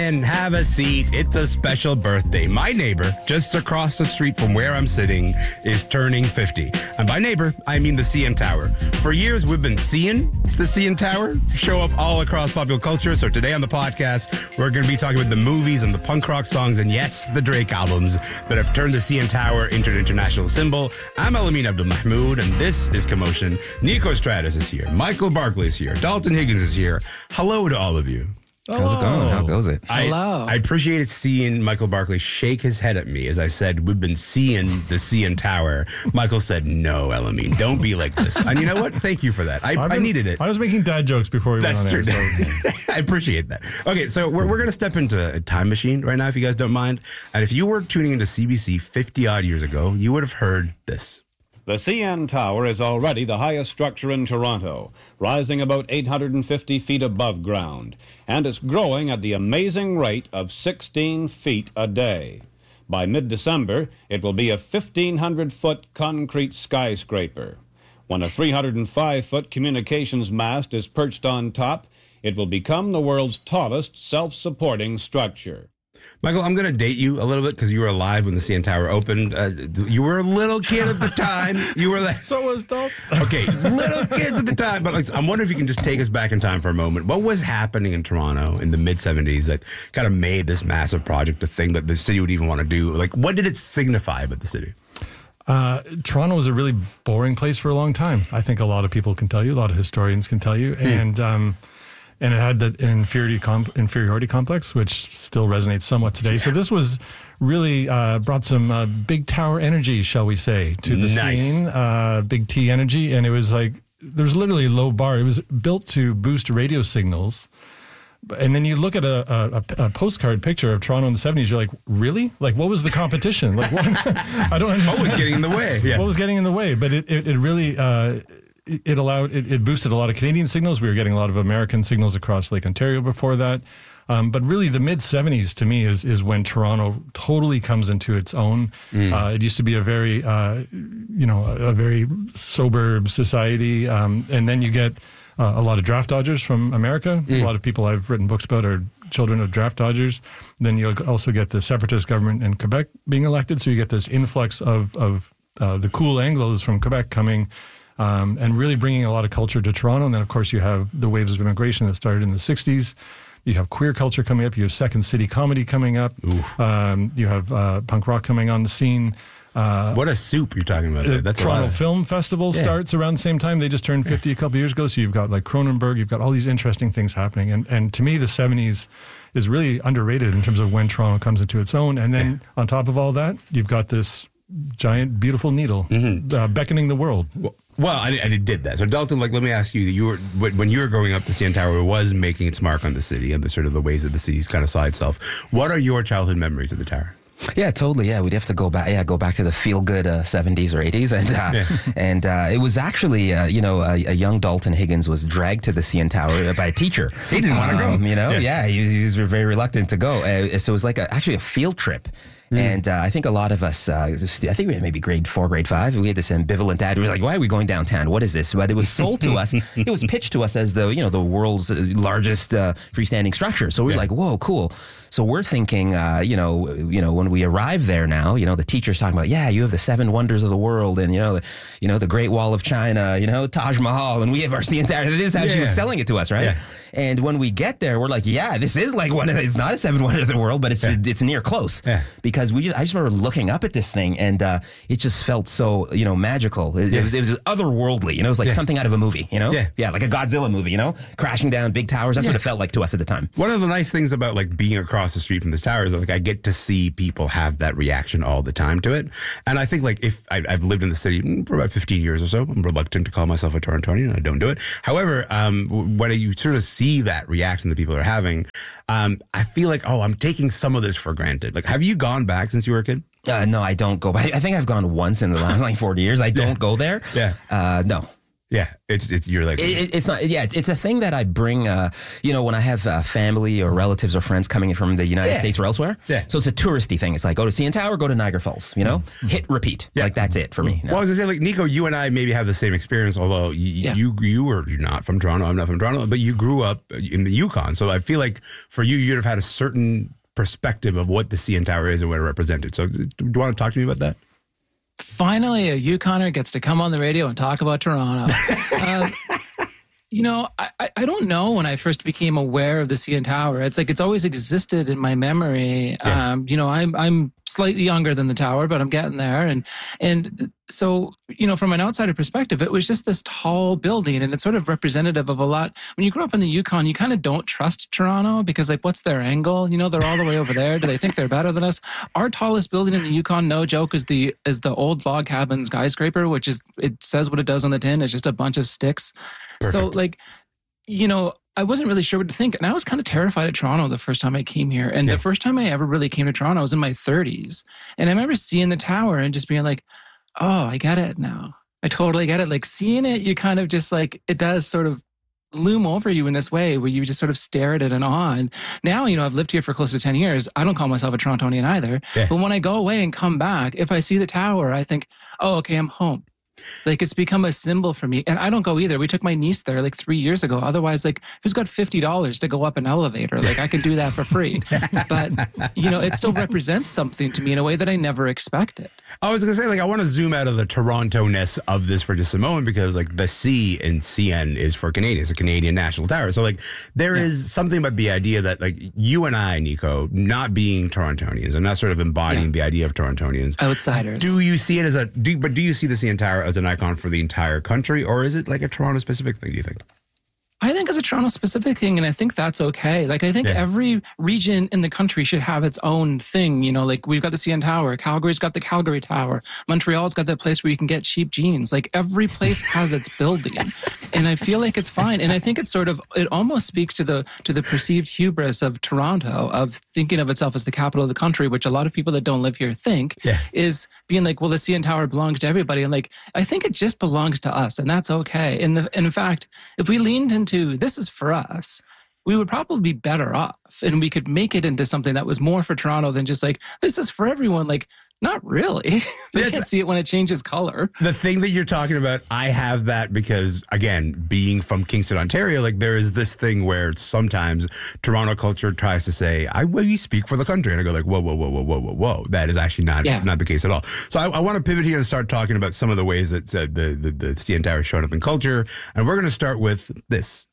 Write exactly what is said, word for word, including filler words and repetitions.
And have a seat. It's a special birthday. My neighbor, just across the street from where I'm sitting, is turning fifty. And by neighbor, I mean the C N Tower. For years, we've been seeing the C N Tower show up all across popular culture. So today on the podcast, we're going to be talking about the movies and the punk rock songs and, yes, the Drake albums that have turned the C N Tower into an international symbol. I'm Elamin Abdul-Mahmoud, and this is Commotion. Nico Stratus is here. Michael Barkley is here. Dalton Higgins is here. Hello to all of you. Hello. How's it going? How goes it? I, Hello. I appreciated seeing Michael Barkley shake his head at me as I said, we've been seeing the C N Tower. Michael said, no, Elamin, don't be like this. And you know what? Thank you for that. I, been, I needed it. I was making dad jokes before we That's went on true. air. So. I appreciate that. Okay, so we're, we're going to step into a time machine right now, if you guys don't mind. And if you were tuning into C B C fifty-odd years ago, you would have heard this. The C N Tower is already the highest structure in Toronto, rising about eight hundred fifty feet above ground, and it's growing at the amazing rate of sixteen feet a day. By mid-December, it will be a fifteen hundred foot concrete skyscraper. When a three hundred five foot communications mast is perched on top, it will become the world's tallest self-supporting structure. Michael, I'm going to date you a little bit because you were alive when the C N Tower opened. Uh, you were a little kid at the time. You were like... So was Dalton. Okay, little kids at the time. But like, I'm wondering if you can just take us back in time for a moment. What was happening in Toronto in the mid-seventies that kind of made this massive project a thing that the city would even want to do? Like, what did it signify about the city? Uh, Toronto was a really boring place for a long time. I think a lot of people can tell you, a lot of historians can tell you. Hmm. And... Um, And it had that inferiority, comp- inferiority complex, which still resonates somewhat today. So this was really uh, brought some uh, big tower energy, shall we say, to the nice. scene. Uh, big T energy. And it was like, there's literally a low bar. It was built to boost radio signals. And then you look at a, a, a postcard picture of Toronto in the seventies, you're like, really? Like, what was the competition? Like, what? I don't understand. What was getting in the way? Yeah. What was getting in the way? But it, it, it really... Uh, It allowed it, it boosted a lot of Canadian signals. We were getting a lot of American signals across Lake Ontario before that. Um, but really, the mid seventies to me is is when Toronto totally comes into its own. Mm. Uh, it used to be a very uh, you know a, a very sober society, um, and then you get uh, a lot of draft dodgers from America. Mm. A lot of people I've written books about are children of draft dodgers. Then you also get the separatist government in Quebec being elected. So you get this influx of of uh, the cool Anglos from Quebec coming. Um, and really bringing a lot of culture to Toronto. And then, of course, you have the waves of immigration that started in the sixties. You have queer culture coming up. You have Second City comedy coming up. Um, you have uh, punk rock coming on the scene. Uh, what a soup you're talking about. The That's Toronto of... Film Festival yeah. starts around the same time. They just turned fifty yeah. a couple years ago. So you've got like Cronenberg. You've got all these interesting things happening. And, and to me, the seventies is really underrated in terms of when Toronto comes into its own. And then yeah. on top of all that, you've got this giant, beautiful needle mm-hmm. uh, beckoning the world. Well, Well, I, I did that. So, Dalton, like, let me ask you: you were when you were growing up, the C N Tower was making its mark on the city and the sort of the ways that the city's kind of saw itself. What are your childhood memories of the tower? Yeah, totally. Yeah, we'd have to go back. Yeah, go back to the feel-good uh, seventies or eighties, and uh, yeah. and uh, it was actually, uh, you know, a, a young Dalton Higgins was dragged to the C N Tower by a teacher. He didn't want to um, go. You know, yeah, yeah he, he was very reluctant to go. Uh, so it was like a, actually a field trip. Mm. And uh, I think a lot of us, uh, just, I think we had maybe grade four, grade five, we had this ambivalent attitude. We were like, why are we going downtown? What is this? But it was sold to us. It was pitched to us as the, you know, the world's largest uh, freestanding structure. So we were yeah. like, whoa, cool. So we're thinking, uh, you know, you know, when we arrive there now, you know, the teacher's talking about, yeah, you have the seven wonders of the world, and you know, the, you know, the Great Wall of China, you know, Taj Mahal, and we have our C N Tower. This is how yeah. she was selling it to us, right? Yeah. And when we get there, we're like, yeah, this is like one of the, it's not a seven wonder of the world, but it's yeah. it's near close yeah. because we just, I just remember looking up at this thing, and uh, it just felt so, you know, magical. It, yeah. it was it was otherworldly, you know, it was like yeah. something out of a movie, you know, yeah, yeah, like a Godzilla movie, you know, crashing down big towers. That's yeah. what it felt like to us at the time. One of the nice things about like being across the street from this tower is like I get to see people have that reaction all the time to it, and I think like if I, I've lived in the city for about fifteen years or so, I'm reluctant to call myself a Torontonian, and I don't do it. However, um, when you sort of see that reaction that people are having, um, I feel like, oh, I'm taking some of this for granted. Like, have you gone back since you were a kid? Uh, no, I don't go back. I think I've gone once in the last like forty years. I don't yeah. go there. Yeah. Uh, no. Yeah, it's, it's you're like it, it's not. Yeah, it's a thing that I bring. Uh, you know, when I have uh, family or relatives or friends coming in from the United Yeah. States or elsewhere. Yeah. So it's a touristy thing. It's like go to C N Tower, go to Niagara Falls. You know, mm-hmm. hit repeat. Yeah. Like that's it for me. Well, I was gonna say, like Nico, you and I maybe have the same experience. Although you Yeah. you, you were you're not from Toronto, I'm not from Toronto, but you grew up in the Yukon. So I feel like for you, you'd have had a certain perspective of what the C N Tower is and what it represented. So do you want to talk to me about that? Finally, a Yukoner gets to come on the radio and talk about Toronto. um, you know, I, I don't know when I first became aware of the C N Tower. It's like it's always existed in my memory. Yeah. Um, you know, I'm I'm slightly younger than the tower, but I'm getting there. And and so, you know, from an outsider perspective, it was just this tall building, and it's sort of representative of a lot. When you grow up in the Yukon, you kind of don't trust Toronto because, like, what's their angle? You know, they're all the way over there. Do they think they're better than us? Our tallest building in the Yukon, no joke, is the is the old log cabin skyscraper, which is, it says what it does on the tin. It's just a bunch of sticks. Perfect. So, like, you know, I wasn't really sure what to think. And I was kind of terrified of Toronto the first time I came here. And Yeah. the first time I ever really came to Toronto, I was in my thirties. And I remember seeing the tower and just being like, oh, I get it now. I totally get it. Like seeing it, you kind of just like, it does sort of loom over you in this way where you just sort of stare at it in awe. And now, you know, I've lived here for close to ten years. I don't call myself a Torontonian either. Yeah. But when I go away and come back, if I see the tower, I think, oh, okay, I'm home. Like it's become a symbol for me. And I don't go either. We took my niece there like three years ago. Otherwise, like who's got fifty dollars to go up an elevator? Like I could do that for free. But, you know, it still represents something to me in a way that I never expected. I was gonna say, like, I want to zoom out of the Toronto-ness of this for just a moment because, like, the C in C N is for Canadian, it's a Canadian National Tower. So, like, there Yeah. is something about the idea that, like, you and I, Nico, not being Torontonians and not sort of embodying Yeah. the idea of Torontonians. Outsiders. Do you see it as a? Do, but do you see the C N Tower as an icon for the entire country, or is it like a Toronto-specific thing? Do you think? I think it's a Toronto specific thing, and I think that's okay. Like, I think Yeah. every region in the country should have its own thing. You know, like we've got the C N Tower, Calgary's got the Calgary Tower, Montreal's got that place where you can get cheap jeans. Like, every place has its building, and I feel like it's fine. And I think it's sort of, it almost speaks to the to the perceived hubris of Toronto, of thinking of itself as the capital of the country, which a lot of people that don't live here think Yeah. is being like, well, the C N Tower belongs to everybody. And like, I think it just belongs to us, and that's okay. And, the, and in fact, if we leaned into this is for us, we would probably be better off, and we could make it into something that was more for Toronto than just like, this is for everyone. Like, not really. They Yeah, can't see it when it changes color. The thing that you're talking about, I have that because, again, being from Kingston, Ontario, like there is this thing where sometimes Toronto culture tries to say, I we speak for the country. And I go like, whoa, whoa, whoa, whoa, whoa, whoa, whoa. That is actually not, Yeah. not the case at all. So I, I want to pivot here and start talking about some of the ways that uh, the, the, the C N Tower is showing up in culture. And we're going to start with this.